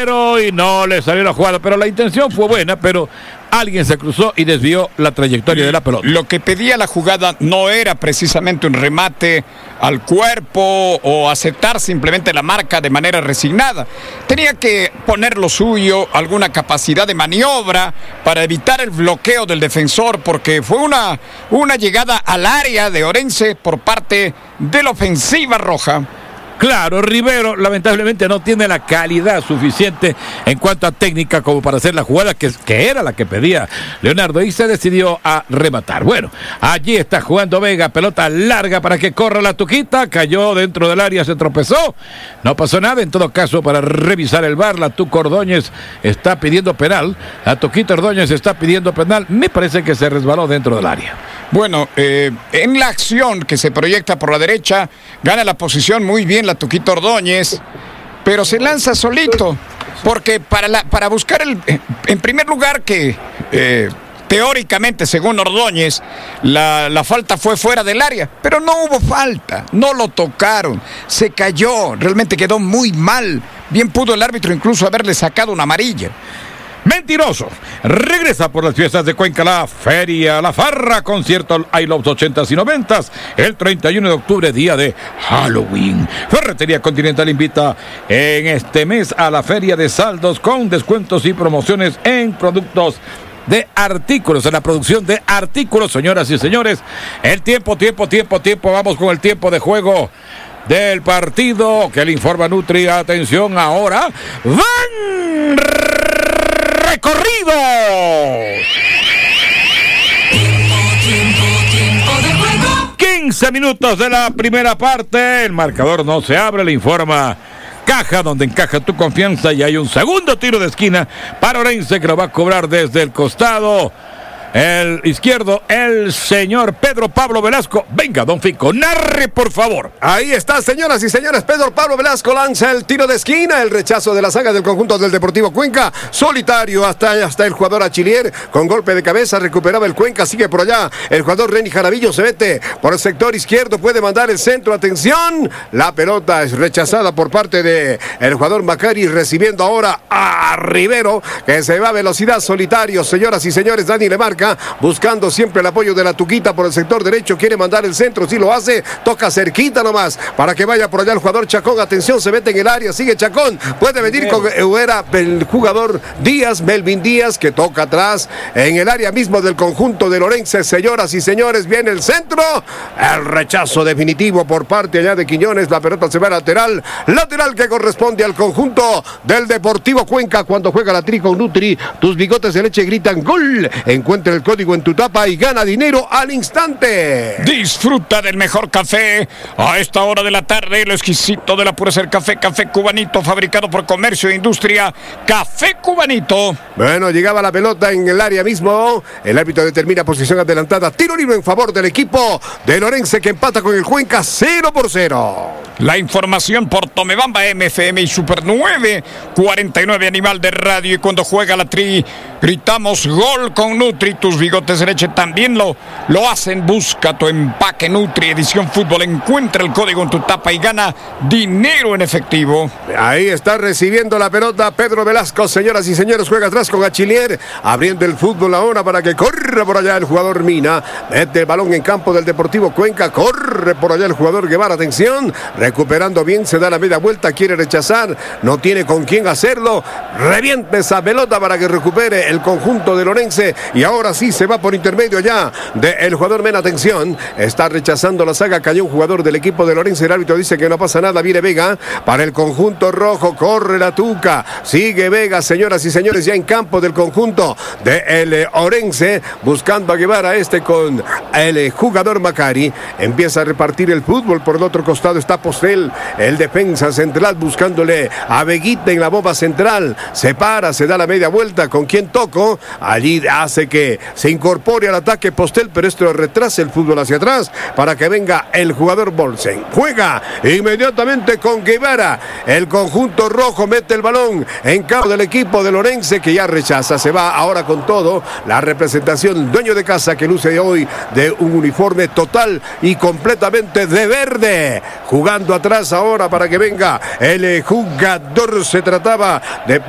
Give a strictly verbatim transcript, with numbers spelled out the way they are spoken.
y no le salió la jugada, pero la intención fue buena, pero alguien se cruzó y desvió la trayectoria de la pelota. Lo que pedía la jugada no era precisamente un remate al cuerpo o aceptar simplemente la marca de manera resignada. Tenía que poner lo suyo, alguna capacidad de maniobra para evitar el bloqueo del defensor, porque fue una, una llegada al área de Orense por parte de la ofensiva roja. Claro, Rivero lamentablemente no tiene la calidad suficiente en cuanto a técnica como para hacer la jugada que, que era la que pedía Leonardo, y se decidió a rematar. Bueno, allí está jugando Vega, pelota larga para que corra la Tuquita, cayó dentro del área, se tropezó, no pasó nada. En todo caso, para revisar el V A R, la Tuca Ordóñez está pidiendo penal, la Tuquita Ordóñez está pidiendo penal, me parece que se resbaló dentro del área. Bueno, eh, en la acción que se proyecta por la derecha, gana la posición muy bien la Tuquita Ordóñez, pero se lanza solito, porque para, la, para buscar el, en primer lugar que eh, teóricamente, según Ordóñez, la, la falta fue fuera del área, pero no hubo falta, no lo tocaron, se cayó, realmente quedó muy mal, bien pudo el árbitro incluso haberle sacado una amarilla. Mentiroso. Regresa por las fiestas de Cuenca la Feria La Farra, concierto I Love ochentas y noventas, el treinta y uno de octubre, día de Halloween. Ferretería Continental invita en este mes a la feria de saldos con descuentos y promociones en productos de artículos, en la producción de artículos, señoras y señores. El tiempo, tiempo, tiempo, tiempo, vamos con el tiempo de juego del partido que le informa Nutri. Atención ahora, van recorrido. quince minutos de la primera parte, el marcador no se abre, le informa Caja, donde encaja tu confianza, y hay un segundo tiro de esquina para Orense que lo va a cobrar desde el costado, el izquierdo, el señor Pedro Pablo Velasco. Venga, don Fico, narre por favor. Ahí está, señoras y señores, Pedro Pablo Velasco lanza el tiro de esquina, el rechazo de la saga del conjunto del Deportivo Cuenca, solitario hasta, hasta el jugador Achillier, con golpe de cabeza, recuperaba el Cuenca, sigue por allá, el jugador Reni Jaravillo se mete por el sector izquierdo, puede mandar el centro, atención, la pelota es rechazada por parte de el jugador Macari, recibiendo ahora a Rivero, que se va a velocidad, solitario, señoras y señores, Dani le marca, buscando siempre el apoyo de la Tuquita por el sector derecho, quiere mandar el centro, si lo hace, toca cerquita nomás, para que vaya por allá el jugador Chacón, atención, se mete en el área, sigue Chacón, puede venir con era el jugador Díaz, Melvin Díaz, que toca atrás, en el área mismo del conjunto de Orense, señoras y señores, viene el centro, el rechazo definitivo por parte allá de Quiñones, la pelota se va a lateral, lateral que corresponde al conjunto del Deportivo Cuenca. Cuando juega la tri con Nutri, tus bigotes de leche gritan gol, encuentra el código en tu tapa y gana dinero al instante. Disfruta del mejor café a esta hora de la tarde, lo exquisito de la pura ser café, café cubanito, fabricado por Comercio e Industria, Café Cubanito. Bueno, llegaba la pelota en el área mismo, el árbitro determina posición adelantada, tiro libre en favor del equipo de Orense, que empata con el Cuenca cero por cero. La información por Tomebamba, M F M y Super nueve cuarenta y nueve Animal de Radio, y cuando juega la tri gritamos gol con Nutri. Tus bigotes de leche también lo, lo hacen. Busca tu empaque Nutri Edición Fútbol, encuentra el código en tu tapa y gana dinero en efectivo. Ahí está recibiendo la pelota Pedro Velasco, señoras y señores, juega atrás con Achillier, abriendo el fútbol ahora para que corra por allá el jugador Mina, mete el balón en campo del Deportivo Cuenca, corre por allá el jugador Guevara, atención, recuperando bien, se da la media vuelta, quiere rechazar, no tiene con quién hacerlo, reviente esa pelota para que recupere el conjunto de Orense, y ahora sí se va por intermedio ya del jugador Mena, atención, está rechazando la saga, cayó un jugador del equipo de Orense, el árbitro dice que no pasa nada, viene Vega para el conjunto rojo, corre la Tuca, sigue Vega, señoras y señores, ya en campo del conjunto de el Orense, buscando a Guevara, este con el jugador Macari, empieza a repartir el fútbol, por el otro costado está Postel, el defensa central, buscándole a Veguita en la bomba central, se para, se da la media vuelta, con quien toco, allí hace que se incorpore al ataque Postel, pero esto retrasa el fútbol hacia atrás, para que venga el jugador Bolsen, juega inmediatamente con Guevara, el conjunto rojo mete el balón en campo del equipo de Orense, que ya rechaza, se va ahora con todo, la representación, dueño de casa que luce hoy de un uniforme total y completamente de verde, jugando atrás ahora para que venga el jugador, se trataba de